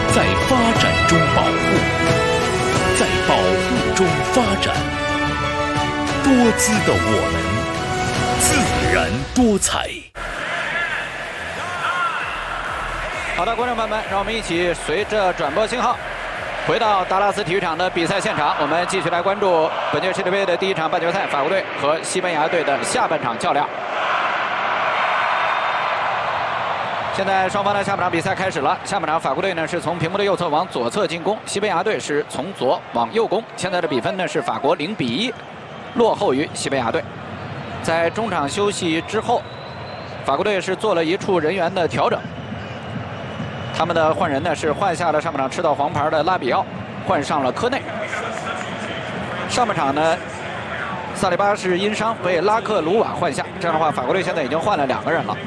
在发展中保护，在保护中发展。多姿的我们，自然多彩。 好的，观众朋友们，让我们一起随着转播信号，回到达拉斯体育场的比赛现场。我们继续来关注本届世界杯的第一场半决赛，法国队和西班牙队的下半场较量。现在双方的下半场比赛开始了。下半场法国队呢是从屏幕的右侧往左侧进攻，西班牙队是从左往右攻。现在的比分呢是法国0比1，落后于西班牙队。在中场休息之后，法国队是做了一处人员的调整。他们的换人呢是换下了上半场吃到黄牌的拉比奥，换上了科内。上半场呢，萨利巴是因伤被拉克鲁瓦换下，这样的话，法国队现在已经换了2个人了。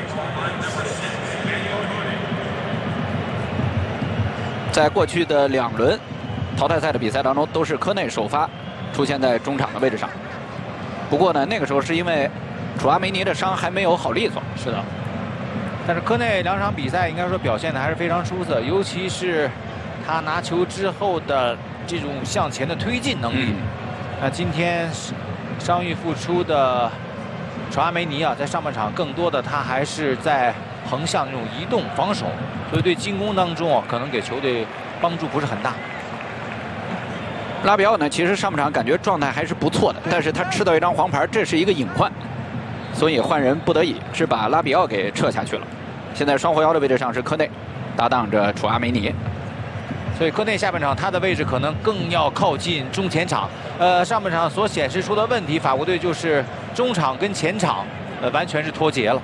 在过去的2轮淘汰赛的比赛当中，都是科内首发出现在中场的位置上。不过呢，那个时候是因为楚阿梅尼的伤还没有好利索。 是的。但是科内2场比赛应该说表现的还是非常出色，尤其是他拿球之后的这种向前的推进能力。那今天伤愈复出的楚阿梅尼啊，在上半场更多的他还是在横向这种移动防守，所以对进攻当中啊，可能给球队帮助不是很大。 拉比奥呢，其实上半场感觉状态还是不错的，但是他吃到一张黄牌，这是一个隐患。所以换人不得已是把拉比奥给撤下去了。现在双后腰的位置上是科内，搭档着楚阿梅尼。 所以科内下半场他的位置可能更要靠近中前场。上半场所显示出的问题，法国队就是中场跟前场完全是脱节了。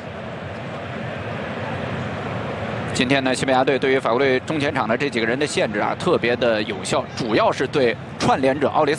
今天呢，西班牙队对于法国队中前场的这几个人的限制啊，特别的有效，主要是对串联者奥里斯。